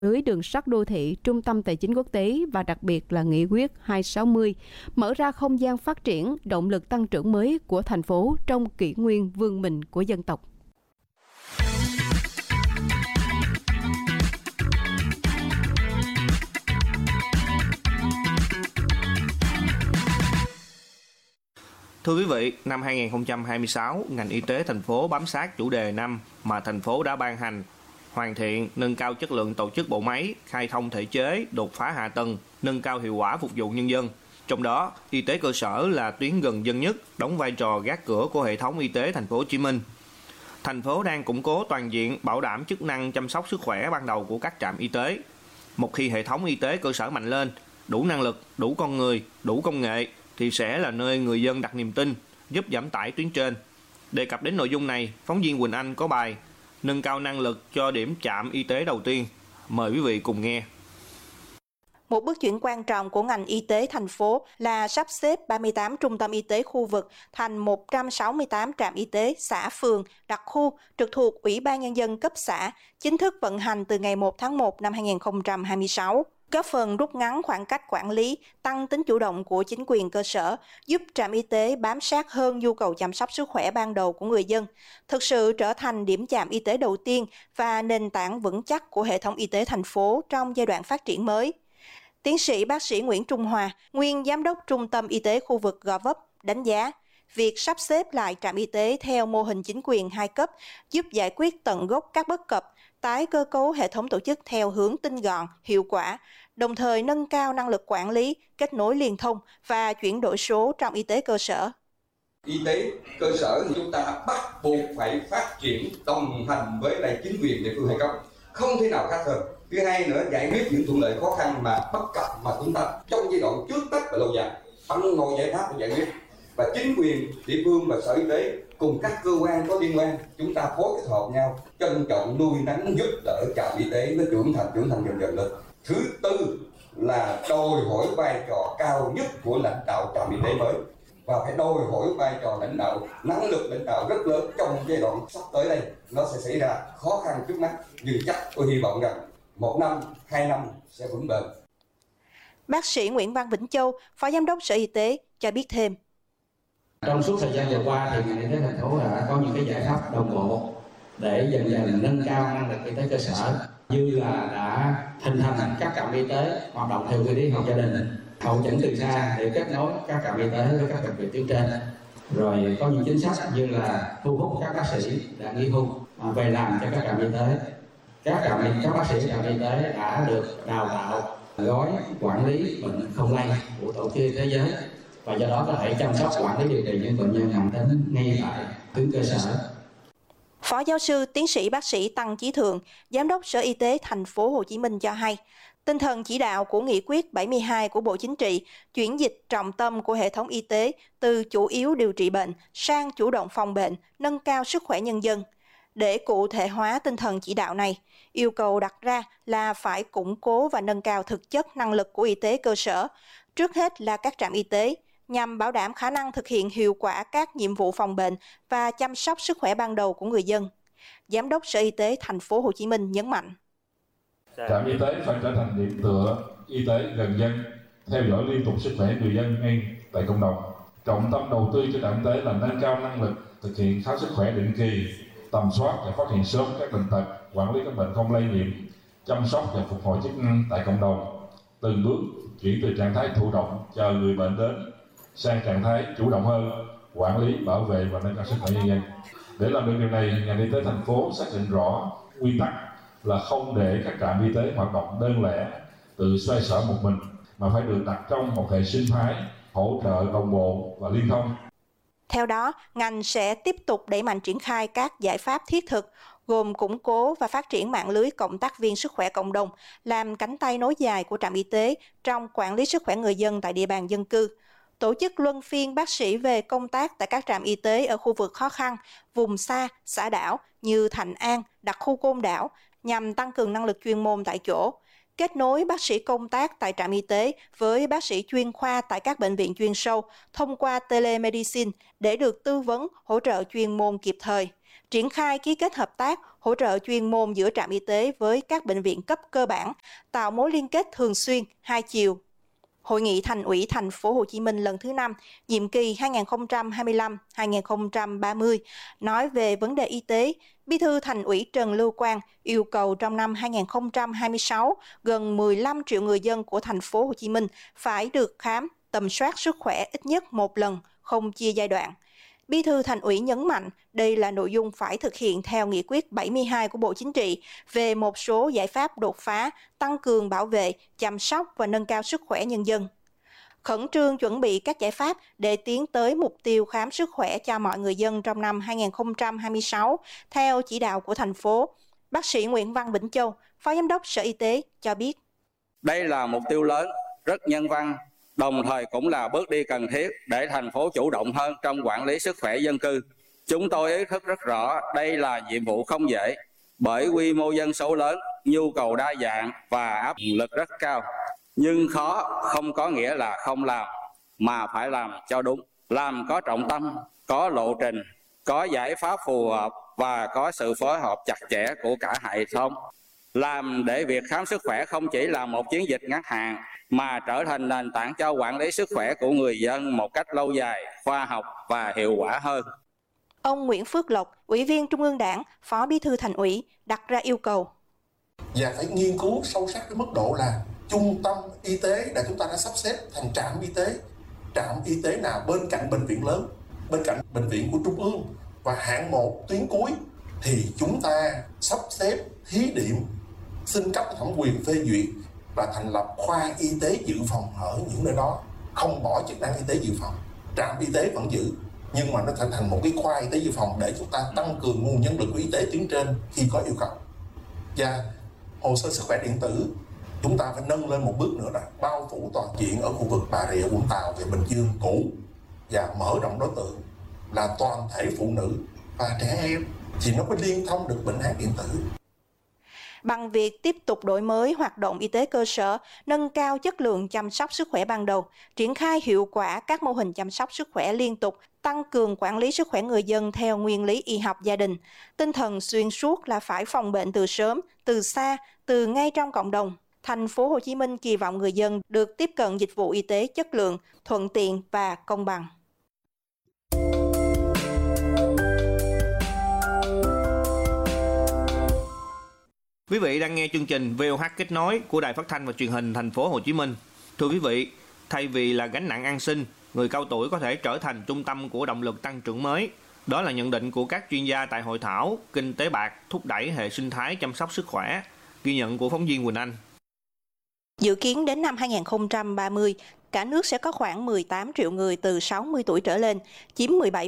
lưới đường sắt đô thị, trung tâm tài chính quốc tế và đặc biệt là nghị quyết 260, mở ra không gian phát triển, động lực tăng trưởng mới của thành phố trong kỷ nguyên vươn mình của dân tộc. Thưa quý vị, năm 2026, ngành y tế thành phố bám sát chủ đề năm mà thành phố đã ban hành, hoàn thiện, nâng cao chất lượng tổ chức bộ máy, khai thông thể chế, đột phá hạ tầng, nâng cao hiệu quả phục vụ nhân dân. Trong đó, y tế cơ sở là tuyến gần dân nhất, đóng vai trò gác cửa của hệ thống y tế thành phố Hồ Chí Minh. Thành phố đang củng cố toàn diện, bảo đảm chức năng chăm sóc sức khỏe ban đầu của các trạm y tế. Một khi hệ thống y tế cơ sở mạnh lên, đủ năng lực, đủ con người, đủ công nghệ, thì sẽ là nơi người dân đặt niềm tin, giúp giảm tải tuyến trên. Đề cập đến nội dung này, phóng viên Quỳnh Anh có bài nâng cao năng lực cho điểm trạm y tế đầu tiên. Mời quý vị cùng nghe. Một bước chuyển quan trọng của ngành y tế thành phố là sắp xếp 38 trung tâm y tế khu vực thành 168 trạm y tế xã phường đặc khu trực thuộc Ủy ban Nhân dân cấp xã, chính thức vận hành từ ngày 1 tháng 1 năm 2026. Góp phần rút ngắn khoảng cách quản lý, tăng tính chủ động của chính quyền cơ sở, giúp trạm y tế bám sát hơn nhu cầu chăm sóc sức khỏe ban đầu của người dân, thực sự trở thành điểm trạm y tế đầu tiên và nền tảng vững chắc của hệ thống y tế thành phố trong giai đoạn phát triển mới. Tiến sĩ bác sĩ Nguyễn Trung Hòa, nguyên giám đốc Trung tâm Y tế khu vực Gò Vấp, đánh giá việc sắp xếp lại trạm y tế theo mô hình chính quyền 2 cấp giúp giải quyết tận gốc các bất cập, tái cơ cấu hệ thống tổ chức theo hướng tinh gọn, hiệu quả, đồng thời nâng cao năng lực quản lý, kết nối liên thông và chuyển đổi số trong y tế cơ sở. Y tế cơ sở thì chúng ta bắt buộc phải phát triển đồng hành với lại chính quyền địa phương hay không, không thể nào khác hơn. Thứ hai nữa, giải quyết những thuận lợi khó khăn mà bất cập mà chúng ta trong giai đoạn trước mắt và lâu dài bằng mọi giải pháp để giải quyết. Và chính quyền địa phương và sở y tế cùng các cơ quan có liên quan, chúng ta phối hợp nhau, trân trọng nuôi nấng giúp đỡ trạm y tế nó trưởng thành dần lên. Thứ tư là đòi hỏi vai trò cao nhất của lãnh đạo trạm y tế mới, và phải đòi hỏi vai trò lãnh đạo, năng lực lãnh đạo rất lớn trong giai đoạn sắp tới đây. Nó sẽ xảy ra khó khăn trước mắt, nhưng chắc tôi hy vọng rằng 1 năm, 2 năm sẽ vững bền. Bác sĩ Nguyễn Văn Vĩnh Châu, Phó Giám đốc Sở Y tế cho biết thêm. Trong suốt thời gian vừa qua thì ngành y tế thành phố đã có những cái giải pháp đồng bộ để dần dần nâng cao năng lực y tế cơ sở, như là đã hình thành các trạm y tế hoạt động theo cơ chế học gia đình, hậu chẩn từ xa để kết nối các trạm y tế với các bệnh viện tuyến trên. Rồi có những chính sách như là thu hút các bác sĩ đã nghỉ hưu về làm cho các trạm y tế. Các bác sĩ trạm y tế đã được đào tạo gói quản lý bệnh không lây của Tổ chức Y tế Thế giới, và do đó có thể chăm sóc quản lý điều trị những bệnh nhân nặng tính ngay tại tuyến cơ sở. Phó giáo sư tiến sĩ bác sĩ Tăng Chí Thượng, Giám đốc Sở Y tế thành phố Hồ Chí Minh cho hay, tinh thần chỉ đạo của nghị quyết 72 của Bộ Chính trị chuyển dịch trọng tâm của hệ thống y tế từ chủ yếu điều trị bệnh sang chủ động phòng bệnh, nâng cao sức khỏe nhân dân. Để cụ thể hóa tinh thần chỉ đạo này, yêu cầu đặt ra là phải củng cố và nâng cao thực chất năng lực của y tế cơ sở, trước hết là các trạm y tế, nhằm bảo đảm khả năng thực hiện hiệu quả các nhiệm vụ phòng bệnh và chăm sóc sức khỏe ban đầu của người dân. Giám đốc Sở Y tế thành phố Hồ Chí Minh nhấn mạnh. Trạm y tế phải trở thành điểm tựa y tế gần dân, theo dõi liên tục sức khỏe người dân ngay tại cộng đồng. Trọng tâm đầu tư cho trạm y tế là nâng cao năng lực thực hiện khám sức khỏe định kỳ, tầm soát và phát hiện sớm các bệnh tật, quản lý các bệnh không lây nhiễm, chăm sóc và phục hồi chức năng tại cộng đồng, từng bước chuyển từ trạng thái thụ động chờ người bệnh đến sang trạng thái chủ động hơn, quản lý, bảo vệ và nâng cao sức khỏe nhân dân. Để làm được điều này, ngành y tế thành phố xác định rõ quy tắc là không để các trạm y tế hoạt động đơn lẻ, tự xoay sở một mình, mà phải được đặt trong một hệ sinh thái hỗ trợ đồng bộ và liên thông. Theo đó, ngành sẽ tiếp tục đẩy mạnh triển khai các giải pháp thiết thực, gồm củng cố và phát triển mạng lưới cộng tác viên sức khỏe cộng đồng, làm cánh tay nối dài của trạm y tế trong quản lý sức khỏe người dân tại địa bàn dân cư, tổ chức luân phiên bác sĩ về công tác tại các trạm y tế ở khu vực khó khăn, vùng xa, xã đảo như Thạnh An, đặc khu Côn Đảo, nhằm tăng cường năng lực chuyên môn tại chỗ, kết nối bác sĩ công tác tại trạm y tế với bác sĩ chuyên khoa tại các bệnh viện chuyên sâu thông qua telemedicine để được tư vấn, hỗ trợ chuyên môn kịp thời, triển khai ký kết hợp tác, hỗ trợ chuyên môn giữa trạm y tế với các bệnh viện cấp cơ bản, tạo mối liên kết thường xuyên, hai chiều. Hội nghị Thành ủy Thành phố Hồ Chí Minh lần thứ 5, nhiệm kỳ 2025-2030 nói về vấn đề y tế, Bí thư Thành ủy Trần Lưu Quang yêu cầu trong năm 2026, gần 15 triệu người dân của Thành phố Hồ Chí Minh phải được khám, tầm soát sức khỏe ít nhất một lần, không chia giai đoạn. Bí thư Thành ủy nhấn mạnh đây là nội dung phải thực hiện theo nghị quyết 72 của Bộ Chính trị về một số giải pháp đột phá, tăng cường bảo vệ, chăm sóc và nâng cao sức khỏe nhân dân. Khẩn trương chuẩn bị các giải pháp để tiến tới mục tiêu khám sức khỏe cho mọi người dân trong năm 2026, theo chỉ đạo của thành phố. Bác sĩ Nguyễn Văn Vĩnh Châu, Phó Giám đốc Sở Y tế cho biết. Đây là mục tiêu lớn, rất nhân văn, đồng thời cũng là bước đi cần thiết để thành phố chủ động hơn trong quản lý sức khỏe dân cư. Chúng tôi ý thức rất rõ đây là nhiệm vụ không dễ, bởi quy mô dân số lớn, nhu cầu đa dạng và áp lực rất cao. Nhưng khó không có nghĩa là không làm, mà phải làm cho đúng, làm có trọng tâm, có lộ trình, có giải pháp phù hợp và có sự phối hợp chặt chẽ của cả hệ thống. Làm để việc khám sức khỏe không chỉ là một chiến dịch ngắn hạn, mà trở thành nền tảng cho quản lý sức khỏe của người dân một cách lâu dài, khoa học và hiệu quả hơn. Ông Nguyễn Phước Lộc, Ủy viên Trung ương Đảng, Phó Bí thư Thành ủy đặt ra yêu cầu. Và phải nghiên cứu sâu sắc cái mức độ là trung tâm y tế đã chúng ta đã sắp xếp thành trạm y tế nào bên cạnh bệnh viện lớn, bên cạnh bệnh viện của Trung ương và hạng 1 tuyến cuối thì chúng ta sắp xếp thí điểm xin cấp thẩm quyền phê duyệt và thành lập khoa y tế dự phòng ở những nơi đó, không bỏ chức năng y tế dự phòng. Trạm y tế vẫn giữ nhưng mà nó thành một cái khoa y tế dự phòng để chúng ta tăng cường nguồn nhân lực của y tế tuyến trên khi có yêu cầu. Và hồ sơ sức khỏe điện tử chúng ta phải nâng lên một bước nữa là bao phủ toàn diện ở khu vực Bà Rịa, Vũng Tàu và Bình Dương cũ, và mở rộng đối tượng là toàn thể phụ nữ và trẻ em thì nó mới liên thông được bệnh án điện tử. Bằng việc tiếp tục đổi mới hoạt động y tế cơ sở, nâng cao chất lượng chăm sóc sức khỏe ban đầu, triển khai hiệu quả các mô hình chăm sóc sức khỏe liên tục, tăng cường quản lý sức khỏe người dân theo nguyên lý y học gia đình. Tinh thần xuyên suốt là phải phòng bệnh từ sớm, từ xa, từ ngay trong cộng đồng. Thành phố Hồ Chí Minh kỳ vọng người dân được tiếp cận dịch vụ y tế chất lượng, thuận tiện và công bằng. Quý vị đang nghe chương trình VOH kết nối của Đài Phát thanh và Truyền hình Thành phố Hồ Chí Minh. Thưa quý vị, thay vì là gánh nặng an sinh, người cao tuổi có thể trở thành trung tâm của động lực tăng trưởng mới. Đó là nhận định của các chuyên gia tại hội thảo Kinh tế bạc thúc đẩy hệ sinh thái chăm sóc sức khỏe. Ghi nhận của phóng viên Quỳnh Anh. Dự kiến đến năm 2030, cả nước sẽ có khoảng 18 triệu người từ 60 tuổi trở lên, chiếm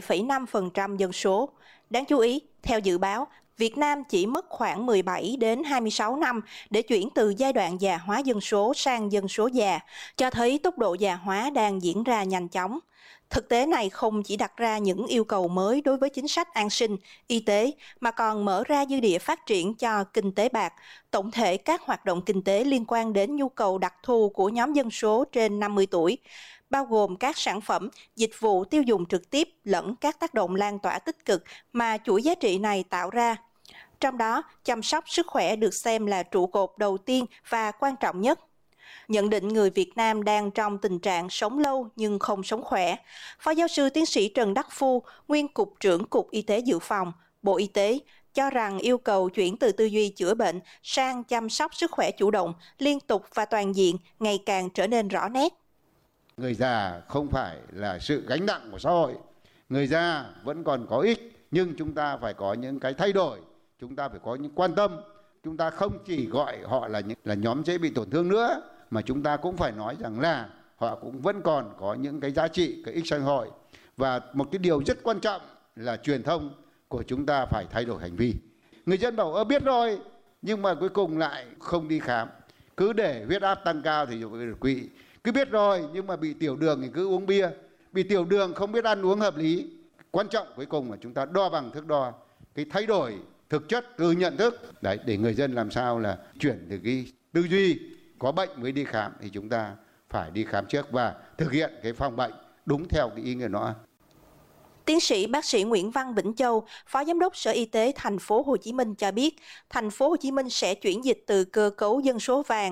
17,5% dân số. Đáng chú ý, theo dự báo, Việt Nam chỉ mất khoảng 17 đến 26 năm để chuyển từ giai đoạn già hóa dân số sang dân số già, cho thấy tốc độ già hóa đang diễn ra nhanh chóng. Thực tế này không chỉ đặt ra những yêu cầu mới đối với chính sách an sinh, y tế, mà còn mở ra dư địa phát triển cho kinh tế bạc, tổng thể các hoạt động kinh tế liên quan đến nhu cầu đặc thù của nhóm dân số trên 50 tuổi, bao gồm các sản phẩm, dịch vụ tiêu dùng trực tiếp lẫn các tác động lan tỏa tích cực mà chuỗi giá trị này tạo ra. Trong đó, chăm sóc sức khỏe được xem là trụ cột đầu tiên và quan trọng nhất. Nhận định người Việt Nam đang trong tình trạng sống lâu nhưng không sống khỏe, Phó giáo sư tiến sĩ Trần Đắc Phu, nguyên Cục trưởng Cục Y tế Dự phòng, Bộ Y tế, cho rằng yêu cầu chuyển từ tư duy chữa bệnh sang chăm sóc sức khỏe chủ động, liên tục và toàn diện ngày càng trở nên rõ nét. Người già không phải là sự gánh nặng của xã hội. Người già vẫn còn có ích, nhưng chúng ta phải có những cái thay đổi, chúng ta phải có những quan tâm. Chúng ta không chỉ gọi họ là nhóm dễ bị tổn thương nữa, mà chúng ta cũng phải nói rằng là họ cũng vẫn còn có những cái giá trị, cái ích xã hội. Và một cái điều rất quan trọng là truyền thông của chúng ta phải thay đổi hành vi. Người dân bảo biết rồi, nhưng mà cuối cùng lại không đi khám. Cứ để huyết áp tăng cao thì đột quỵ. Cứ biết rồi nhưng mà bị tiểu đường thì cứ uống bia. Bị tiểu đường không biết ăn uống hợp lý. Quan trọng cuối cùng là chúng ta đo bằng thước đo. Cái thay đổi thực chất từ nhận thức. Đấy, để người dân làm sao là chuyển từ cái tư duy có bệnh mới đi khám thì chúng ta phải đi khám trước và thực hiện cái phòng bệnh đúng theo cái ý nghĩa nó. Tiến sĩ bác sĩ Nguyễn Văn Vĩnh Châu, Phó Giám đốc Sở Y tế Thành phố Hồ Chí Minh cho biết, Thành phố Hồ Chí Minh sẽ chuyển dịch từ cơ cấu dân số vàng